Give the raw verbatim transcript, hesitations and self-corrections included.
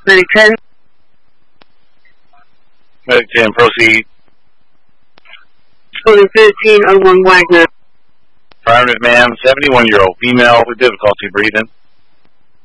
Medic ten. Medic ten, proceed. Building thirteen oh one Wagner. Affirmative, ma'am. seventy-one-year-old female with difficulty breathing.